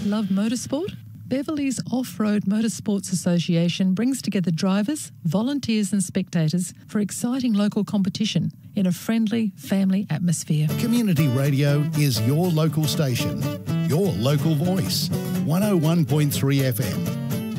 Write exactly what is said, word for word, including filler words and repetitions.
Love motorsport? Beverley's Off-Road Motorsports Association brings together drivers, volunteers and spectators for exciting local competition in a friendly, family atmosphere. Community Radio is your local station, your local voice. one oh one point three F M.